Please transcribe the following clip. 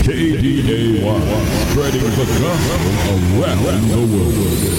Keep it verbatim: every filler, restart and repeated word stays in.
K D A Y, spreading the gospel around the world.